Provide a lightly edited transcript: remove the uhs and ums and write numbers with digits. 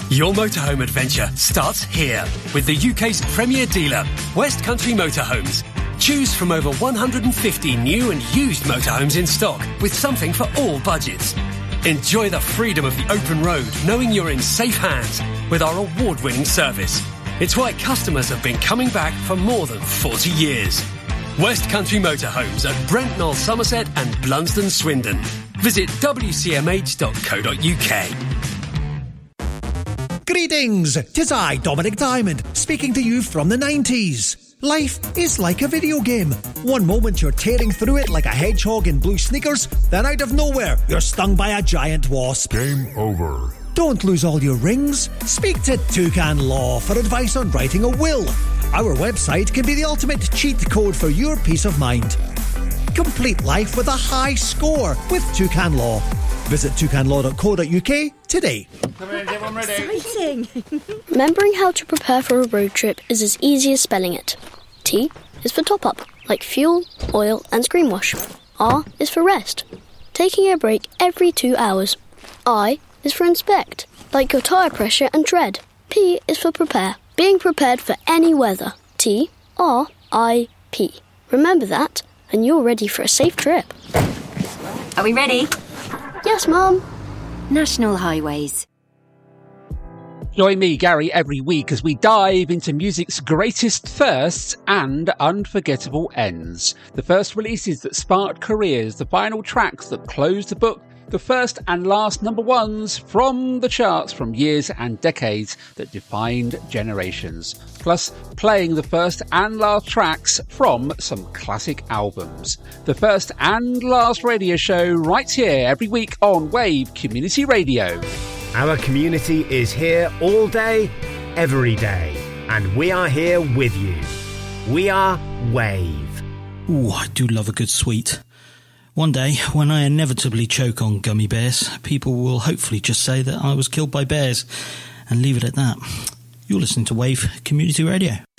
Your motorhome adventure starts here with the UK's premier dealer, West Country Motorhomes. Choose from over 150 new and used motorhomes in stock with something for all budgets. Enjoy the freedom of the open road, knowing you're in safe hands with our award-winning service. It's why customers have been coming back for more than 40 years. West Country Motorhomes at Brent Knoll, Somerset and Blunsdon, Swindon. Visit wcmh.co.uk. Greetings! 'Tis I, Dominic Diamond, speaking to you from the 90s. Life is like a video game. One moment you're tearing through it like a hedgehog in blue sneakers, then out of nowhere, you're stung by a giant wasp. Game over. Don't lose all your rings. Speak to Toucan Law for advice on writing a will. Our website can be the ultimate cheat code for your peace of mind. Complete life with a high score with Toucan Law. Visit toucanlaw.co.uk today. Come in, everyone ready? Exciting! Remembering how to prepare for a road trip is as easy as spelling it. T is for top up, like fuel, oil and screen wash. R is for rest, taking a break every 2 hours. I is for inspect, like your tyre pressure and tread. P is for prepare, being prepared for any weather. T-R-I-P. Remember that, and you're ready for a safe trip. Are we ready? Yes, Mum. National Highways. Join me, Gary, every week as we dive into music's greatest firsts and unforgettable ends. The first releases that sparked careers, the final tracks that closed the book, the first and last number ones from the charts from years and decades that defined generations. Plus, playing the first and last tracks from some classic albums. The first and last radio show right here every week on Wave Community Radio. Our community is here all day, every day, and we are here with you. We are Wave. Ooh, I do love a good sweet. One day, when I inevitably choke on gummy bears, people will hopefully just say that I was killed by bears and leave it at that. You're listening to Wave Community Radio.